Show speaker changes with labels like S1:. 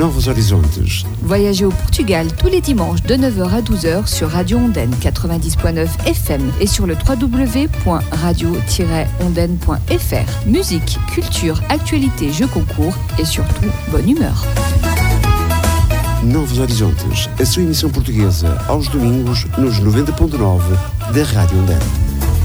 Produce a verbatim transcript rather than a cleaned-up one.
S1: Novos Horizontes.
S2: Voyagez au Portugal tous les dimanches de neuf heures à douze heures sur Radio Ondaine quatre-vingt-dix point neuf F M et sur le w w w point radio tiret ondaine point f r. Musique, culture, actualité, jeux concours et surtout bonne humeur.
S1: Novos Horizontes, a sua emissão portuguesa aos domingos nos noventa ponto nove da Rádio Ondaine.